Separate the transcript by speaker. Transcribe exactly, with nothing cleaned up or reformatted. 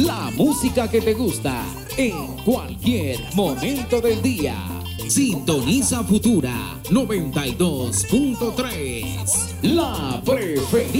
Speaker 1: La música que te gusta en cualquier momento del día. Sintoniza Futura noventa y dos punto tres. La preferida.